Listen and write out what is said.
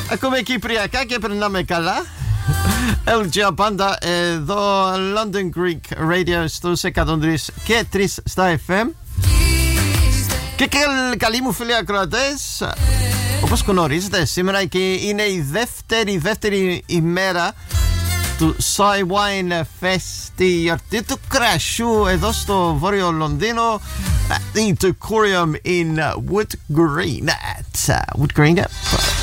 Ακούμε κυπριακά και περνάμε καλά. LG πάντα εδώ, London Greek Radio στους 103 και 3 στα FM. Και καλοί μου φίλοι ακροατές, όπως γνωρίζετε, σήμερα και είναι η δεύτερη ημέρα του Soy Wine Fest, τη γιορτή του κρασιού εδώ στο βόρειο Λονδίνο, the Tokorium in Wood Green.